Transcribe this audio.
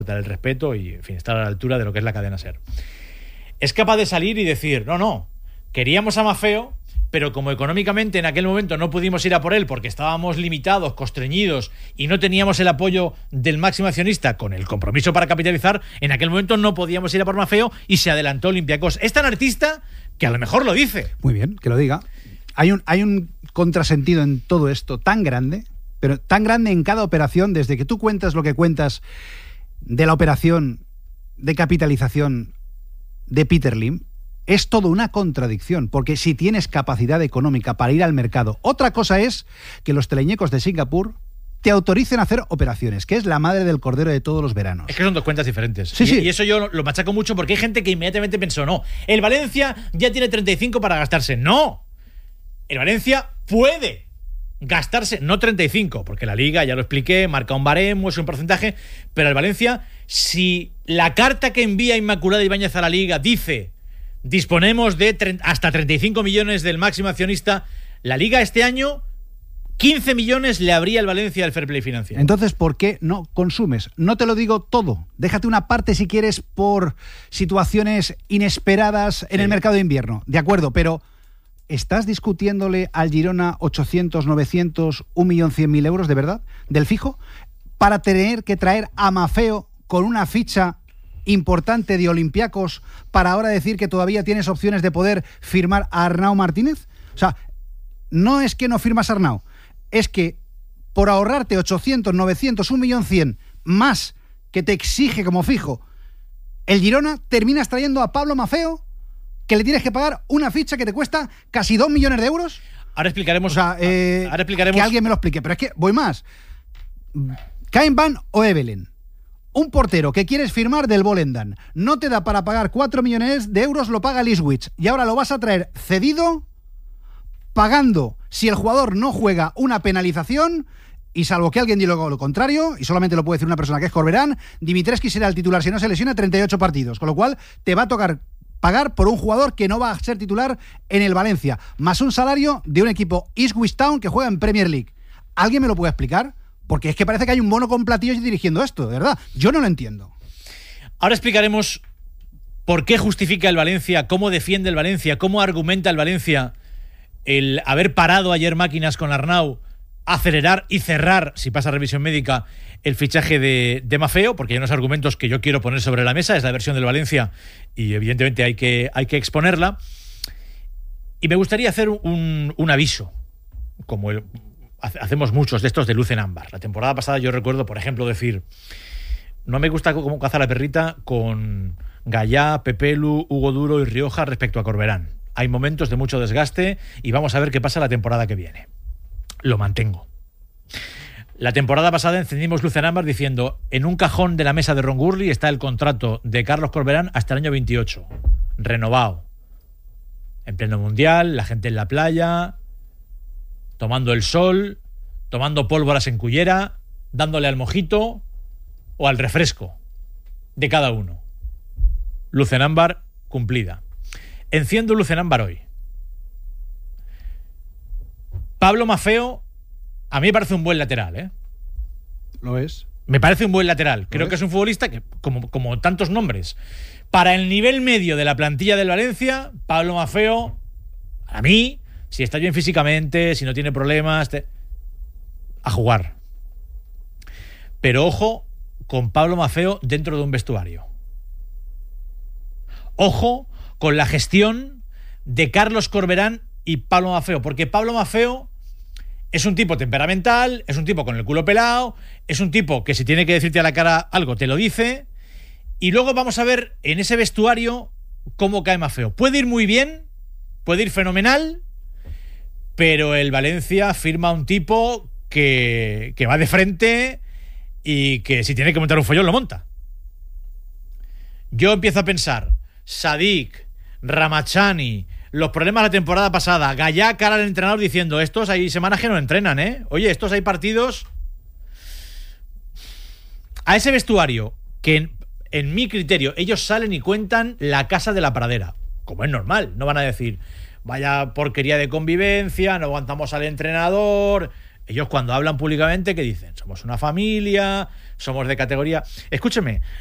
el respeto y, en fin, estar a la altura de lo que es la cadena SER. Es capaz de salir y decir, no, queríamos a Maffeo, pero como económicamente en aquel momento no pudimos ir a por él porque estábamos limitados, constreñidos y no teníamos el apoyo del máximo accionista con el compromiso para capitalizar, en aquel momento no podíamos ir a por Maffeo y se adelantó Olympiacos. Es tan artista que a lo mejor lo dice. Muy bien, que lo diga. Hay un contrasentido en todo esto tan grande, pero tan grande en cada operación, desde que tú cuentas lo que cuentas de la operación de capitalización de Peter Lim. Es todo una contradicción, porque si tienes capacidad económica para ir al mercado, otra cosa es que los teleñecos de Singapur te autoricen a hacer operaciones, que es la madre del cordero de todos los veranos. Es que son dos cuentas diferentes. Sí. Y eso yo lo machaco mucho porque hay gente que inmediatamente pensó, no, el Valencia ya tiene 35 para gastarse. ¡No! El Valencia puede gastarse, no 35, porque la Liga, ya lo expliqué, marca un baremo, es un porcentaje, pero el Valencia, si la carta que envía Inmaculada Ibáñez a la Liga dice disponemos de hasta 35 millones del máximo accionista, la Liga este año 15 millones le habría el Valencia del fair play financiero. Entonces, ¿por qué no consumes? No te lo digo todo. Déjate una parte si quieres por situaciones inesperadas en el mercado de invierno. De acuerdo, pero ¿estás discutiéndole al Girona 800, 900, 1.100.000 euros de verdad del fijo para tener que traer a Maffeo con una ficha importante de Olympiacos para ahora decir que todavía tienes opciones de poder firmar a Arnau Martínez? O sea, no es que no firmas a Arnau, es que por ahorrarte 800, 900, 1.100.000 más que te exige como fijo el Girona, terminas trayendo a Pablo Maffeo, que le tienes que pagar una ficha que te cuesta casi 2 millones de euros. Ahora explicaremos. O sea, ahora explicaremos que alguien me lo explique. Pero es que voy más. Cain Van o Evelen, un portero que quieres firmar del Volendam, no te da para pagar 4 millones de euros, lo paga el Ipswich, y ahora lo vas a traer cedido, pagando, si el jugador no juega, una penalización, y salvo que alguien diga lo contrario, y solamente lo puede decir una persona que es Corberán, Dimitrescu será el titular si no se lesiona 38 partidos, con lo cual te va a tocar pagar por un jugador que no va a ser titular en el Valencia, más un salario de un equipo Ipswich Town que juega en Premier League. ¿Alguien me lo puede explicar? Porque es que parece que hay un mono con platillos dirigiendo esto, de verdad. Yo no lo entiendo. Ahora explicaremos por qué justifica el Valencia, cómo defiende el Valencia, cómo argumenta el Valencia el haber parado ayer máquinas con Arnau, acelerar y cerrar, si pasa revisión médica, el fichaje de Maffeo, porque hay unos argumentos que yo quiero poner sobre la mesa, es la versión del Valencia y evidentemente hay que exponerla. Y me gustaría hacer un aviso, como hacemos muchos de estos de luz en ámbar. La temporada pasada yo recuerdo, por ejemplo, decir, no me gusta cómo caza la perrita con Gallá, Pepelu, Hugo Duro y Rioja respecto a Corberán. Hay momentos de mucho desgaste y vamos a ver qué pasa la temporada que viene. Lo mantengo. La temporada pasada encendimos luz en ámbar diciendo, en un cajón de la mesa de Ron Gurley está el contrato de Carlos Corberán hasta el año 28, renovado, en pleno mundial, la gente en la playa, tomando el sol, tomando pólvoras en cullera, dándole al mojito o al refresco de cada uno. Luz en ámbar cumplida. Enciendo luz en ámbar hoy. Pablo Maffeo, a mí me parece un buen lateral, ¿eh? Lo es. Me parece un buen lateral. Creo que es un futbolista que, como tantos nombres, para el nivel medio de la plantilla del Valencia, Pablo Maffeo, a mí, si está bien físicamente, si no tiene problemas, a jugar. Pero ojo con Pablo Maffeo dentro de un vestuario. Ojo con la gestión de Carlos Corberán y Pablo Maffeo, porque Pablo Maffeo es un tipo temperamental, es un tipo con el culo pelado, es un tipo que si tiene que decirte a la cara algo te lo dice, y luego vamos a ver en ese vestuario cómo cae Maffeo. Puede ir muy bien, puede ir fenomenal, pero el Valencia firma a un tipo que va de frente y que si tiene que montar un follón lo monta. Yo empiezo a pensar, Sadik, Ramachani, los problemas de la temporada pasada, Gallá cara al entrenador diciendo, estos hay semanas que no entrenan, ¿eh? Oye, estos hay partidos. A ese vestuario, que en mi criterio, ellos salen y cuentan la casa de la pradera, como es normal, no van a decir, vaya porquería de convivencia, no aguantamos al entrenador. Ellos cuando hablan públicamente, ¿qué dicen? Somos una familia, somos de categoría. Escúcheme,